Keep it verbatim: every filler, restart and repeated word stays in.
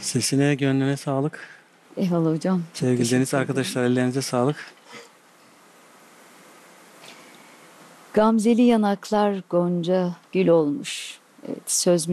Sesine, gönlüne sağlık. Eyvallah hocam. Çok Sevgili teşekkür Deniz ederim. arkadaşlar, ellerinize sağlık. Gamzeli yanaklar gonca gül olmuş. Evet, söz